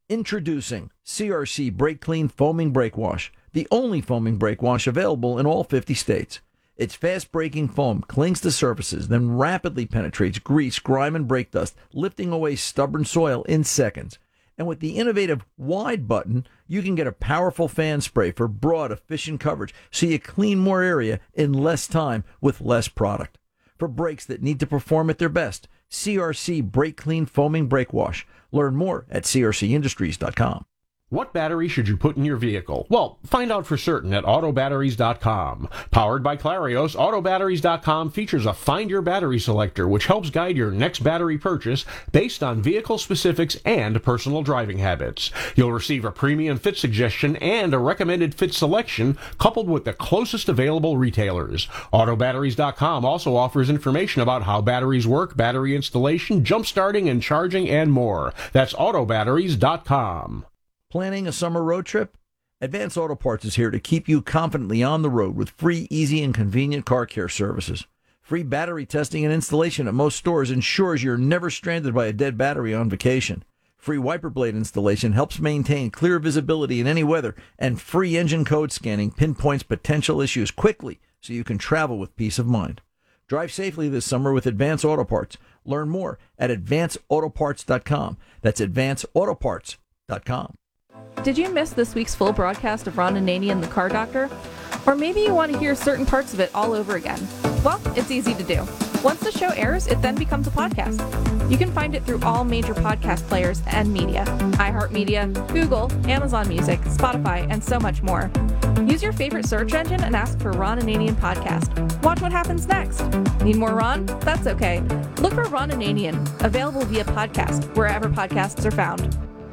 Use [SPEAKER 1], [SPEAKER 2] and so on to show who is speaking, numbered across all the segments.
[SPEAKER 1] Introducing CRC Brake Clean Foaming Brake Wash, the only foaming brake wash available in all 50 states. Its fast-breaking foam clings to surfaces, then rapidly penetrates grease, grime, and brake dust, lifting away stubborn soil in seconds. And with the innovative wide button, you can get a powerful fan spray for broad, efficient coverage, so you clean more area in less time with less product. For brakes that need to perform at their best, CRC Brake Clean Foaming Brake Wash. Learn more at crcindustries.com.
[SPEAKER 2] What battery should you put in your vehicle? Well, find out for certain at autobatteries.com. Powered by Clarios, autobatteries.com features a Find Your Battery selector, which helps guide your next battery purchase based on vehicle specifics and personal driving habits. You'll receive a premium fit suggestion and a recommended fit selection coupled with the closest available retailers. Autobatteries.com also offers information about how batteries work, battery installation, jump starting and charging, and more. That's autobatteries.com.
[SPEAKER 1] Planning a summer road trip? Advance Auto Parts is here to keep you confidently on the road with free, easy, and convenient car care services. Free battery testing and installation at most stores ensures you're never stranded by a dead battery on vacation. Free wiper blade installation helps maintain clear visibility in any weather, and free engine code scanning pinpoints potential issues quickly so you can travel with peace of mind. Drive safely this summer with Advance Auto Parts. Learn more at advanceautoparts.com. That's advanceautoparts.com.
[SPEAKER 3] Did you miss this week's full broadcast of Ron Ananian and the Car Doctor? Or maybe you want to hear certain parts of it all over again? Well, it's easy to do. Once the show airs, it then becomes a podcast. You can find it through all major podcast players and media: iHeartMedia, Google, Amazon Music, Spotify, and so much more. Use your favorite search engine and ask for Ron Ananian Podcast. Watch what happens next. Need more Ron? That's okay. Look for Ron Ananian, available via podcast, wherever podcasts are found.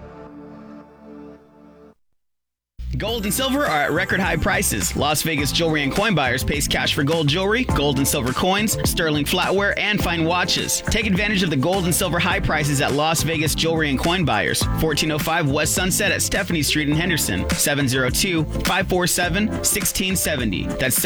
[SPEAKER 4] Gold and silver are at record high prices. Las Vegas Jewelry and Coin Buyers pays cash for gold jewelry, gold and silver coins, sterling flatware, and fine watches. Take advantage of the gold and silver high prices at Las Vegas Jewelry and Coin Buyers, 1405 West Sunset at Stephanie Street in Henderson, 702-547-1670. That's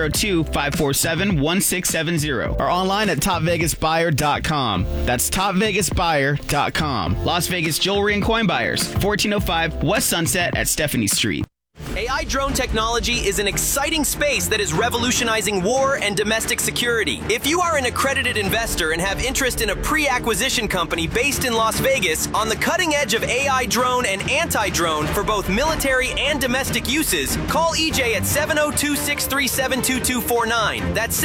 [SPEAKER 4] 702-547-1670. Or online at topvegasbuyer.com. That's topvegasbuyer.com. Las Vegas Jewelry and Coin Buyers, 1405 West Sunset at Stephanie Street.
[SPEAKER 5] AI drone technology is an exciting space that is revolutionizing war and domestic security. If you are an accredited investor and have interest in a pre-acquisition company based in Las Vegas on the cutting edge of AI drone and anti-drone for both military and domestic uses, call EJ at 702-637-2249. That's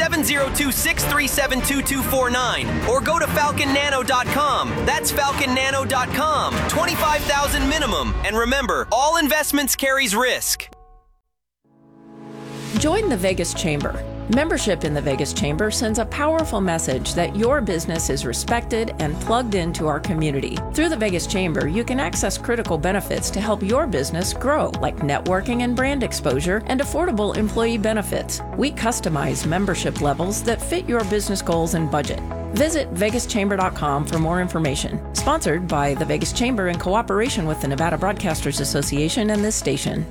[SPEAKER 5] 702-637-2249. Or go to falconnano.com. That's falconnano.com. $25,000 minimum. And remember, all investments carries risk.
[SPEAKER 6] Join the Vegas Chamber. Membership in the Vegas Chamber sends a powerful message that your business is respected and plugged into our community. Through the Vegas Chamber, you can access critical benefits to help your business grow, like networking and brand exposure and affordable employee benefits. We customize membership levels that fit your business goals and budget. Visit vegaschamber.com for more information. Sponsored by the Vegas Chamber in cooperation with the Nevada Broadcasters Association and this station.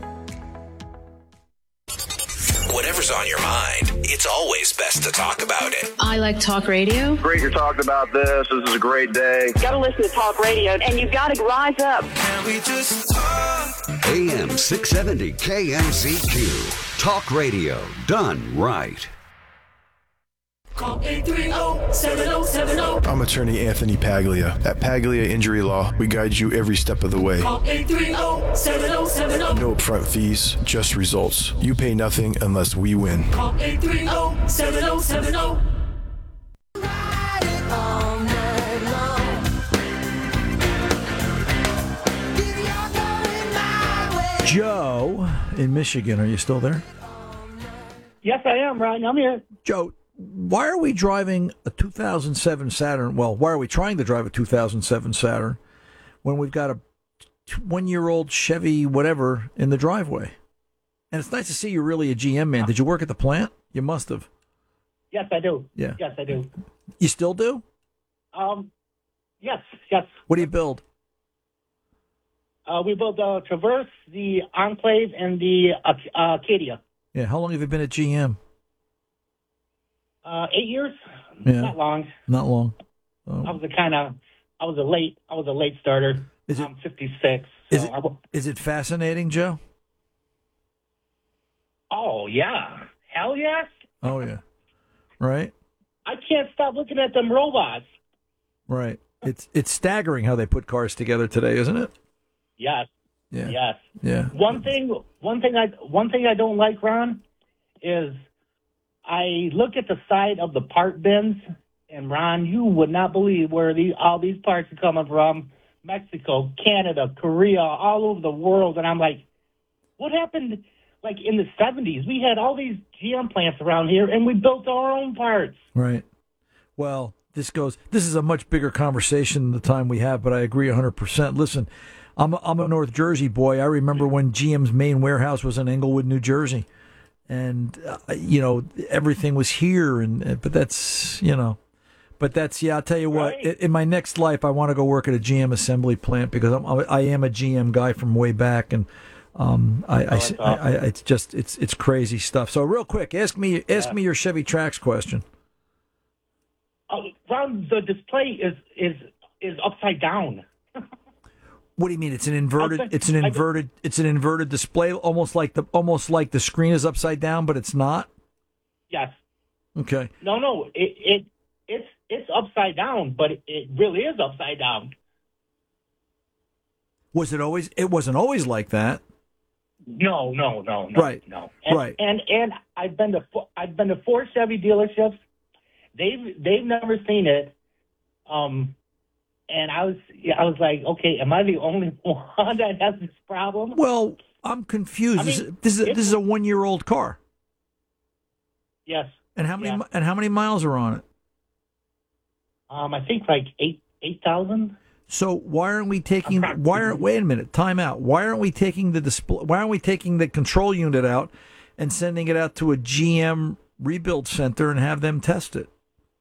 [SPEAKER 7] Whatever's on your mind, it's always best to talk about it.
[SPEAKER 8] I like talk radio.
[SPEAKER 9] Great you're talking about this. This is a great day.
[SPEAKER 10] You got to listen to talk radio, and you got to rise up.
[SPEAKER 7] Can we just talk?
[SPEAKER 11] AM 670 KMZQ. Talk radio done right.
[SPEAKER 12] Call 830-7070.
[SPEAKER 13] I'm attorney Anthony Paglia. At Paglia Injury Law, we guide you every step of the way.
[SPEAKER 12] Call 830-7070.
[SPEAKER 13] No upfront fees, just results. You pay nothing unless we win.
[SPEAKER 12] Call 830-7070.
[SPEAKER 1] Joe in Michigan, are you still there?
[SPEAKER 14] Yes, I am, Ryan. I'm here.
[SPEAKER 1] Joe, why are we driving a 2007 Saturn? Well, why are we trying to drive a 2007 Saturn when we've got a 1-year-old Chevy whatever in the driveway? And it's nice to see you're really a GM man. Did you work at the plant? You must have.
[SPEAKER 14] Yes, I do.
[SPEAKER 1] Yeah.
[SPEAKER 14] Yes, I do.
[SPEAKER 1] You still do?
[SPEAKER 14] Yes.
[SPEAKER 1] What do you build?
[SPEAKER 14] We built the Traverse, the Enclave, and the Acadia.
[SPEAKER 1] Yeah. How long have you been at GM?
[SPEAKER 14] 8 years.
[SPEAKER 1] Yeah.
[SPEAKER 14] Not long.
[SPEAKER 1] Not long. Oh.
[SPEAKER 14] I was the kind of I was a late starter. I'm 56.
[SPEAKER 1] Is it fascinating, Joe?
[SPEAKER 14] Oh yeah, hell yes.
[SPEAKER 1] Oh yeah, right.
[SPEAKER 14] I can't stop looking at them robots.
[SPEAKER 1] Right. It's staggering how they put cars together today, isn't it?
[SPEAKER 14] Yes.
[SPEAKER 1] Yeah.
[SPEAKER 14] Yes.
[SPEAKER 1] Yeah.
[SPEAKER 14] One thing I don't like, Ron, is I look at the side of the part bins, and Ron, you would not believe where all these parts are coming from. Mexico, Canada, Korea, all over the world, and I'm like, what happened? Like in the 70s, we had all these GM plants around here, and we built our own parts.
[SPEAKER 1] Right. Well, this is a much bigger conversation than the time we have, but I agree 100%. Listen, I'm a North Jersey boy. I remember when GM's main warehouse was in Englewood, New Jersey, and everything was here. But that's I'll tell you what.
[SPEAKER 14] Right.
[SPEAKER 1] In my next life, I want to go work at a GM assembly plant because I am a GM guy from way back, and it's crazy stuff. So real quick, ask me your Chevy Trax question.
[SPEAKER 14] Ron, the display is upside down.
[SPEAKER 1] What do you mean? It's an inverted display, almost like the screen is upside down, but it's not.
[SPEAKER 14] Yes.
[SPEAKER 1] Okay.
[SPEAKER 14] No, it's upside down, but it really is upside down.
[SPEAKER 1] Was it always? It wasn't always like that.
[SPEAKER 14] No.
[SPEAKER 1] Right.
[SPEAKER 14] No.
[SPEAKER 1] Right.
[SPEAKER 14] And I've been to 4 Chevy dealerships. They've never seen it. And I was like, okay, am I the only one that has this problem?
[SPEAKER 1] Well, I'm confused. This is a 1-year-old car.
[SPEAKER 14] Yes.
[SPEAKER 1] And how many miles are on it?
[SPEAKER 14] I think like 8,000.
[SPEAKER 1] So why aren't we taking? Wait a minute. Time out. Why aren't we taking the display? Why aren't we taking the control unit out and sending it out to a GM rebuild center and have them test it?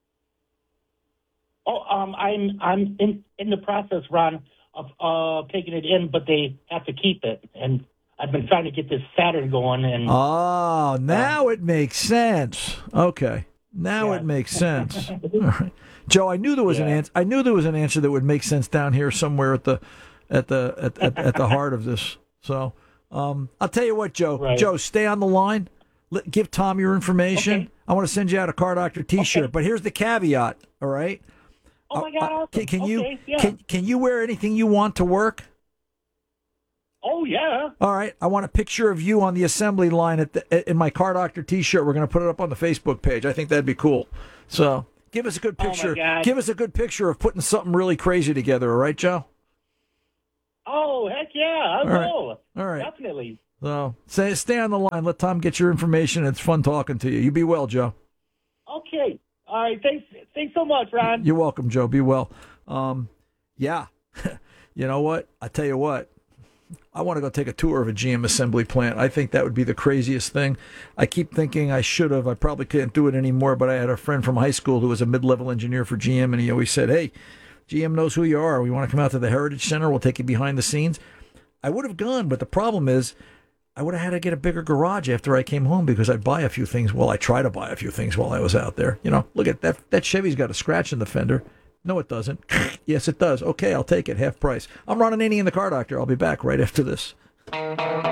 [SPEAKER 14] Oh, I'm in the process, Ron, of taking it in, but they have to keep it, and I've been trying to get this Saturn going. And
[SPEAKER 1] now it makes sense. Okay, now it makes sense. All right. Joe, I knew there was an answer. I knew there was an answer that would make sense down here somewhere at the heart of this. So I'll tell you what, Joe.
[SPEAKER 14] Right.
[SPEAKER 1] Joe, stay on the line. Give Tom your information. Okay. I want to send you out a Car Doctor T-shirt, but here's the caveat. All right.
[SPEAKER 14] Oh my God! Awesome.
[SPEAKER 1] Can you wear anything you want to work?
[SPEAKER 14] Oh yeah.
[SPEAKER 1] All right. I want a picture of you on the assembly line in my Car Doctor T-shirt. We're going to put it up on the Facebook page. I think that'd be cool. So give us a good picture.
[SPEAKER 14] Oh my God.
[SPEAKER 1] Give us a good picture of putting something really crazy together. All right, Joe?
[SPEAKER 14] Oh heck yeah! I will.
[SPEAKER 1] All right.
[SPEAKER 14] Definitely.
[SPEAKER 1] So stay on the line. Let Tom get your information. It's fun talking to you. You be well, Joe.
[SPEAKER 14] Okay. All right. Thanks so much, Ron.
[SPEAKER 1] You're welcome, Joe. Be well. Yeah. You know what? I tell you what. I want to go take a tour of a GM assembly plant. I think that would be the craziest thing. I keep thinking I should have. I probably can't do it anymore, but I had a friend from high school who was a mid-level engineer for GM, and he always said, hey, GM knows who you are. We want to come out to the Heritage Center. We'll take you behind the scenes. I would have gone, but the problem is I would have had to get a bigger garage after I came home because I'd buy a few things. Well, I try to buy a few things while I was out there. You know, look at that. That Chevy's got a scratch in the fender. No, it doesn't. Yes, it does. Okay, I'll take it. Half price. I'm Ron Ananian, the Car Doctor. I'll be back right after this.